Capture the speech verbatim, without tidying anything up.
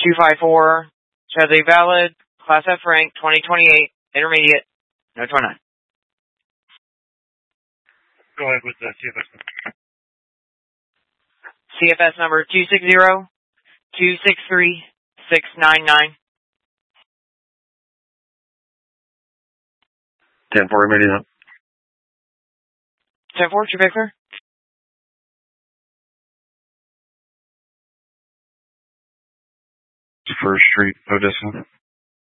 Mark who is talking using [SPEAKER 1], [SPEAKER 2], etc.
[SPEAKER 1] two five four, Chevy Valid, Class F rank, twenty twenty-eight, intermediate, no twenty-nine.
[SPEAKER 2] Go ahead with the C F S number.
[SPEAKER 1] C F S number two six zero, two six three, six nine nine.
[SPEAKER 3] ten four remaining up.
[SPEAKER 1] ten four, True Victor.
[SPEAKER 3] First Street, Odessa.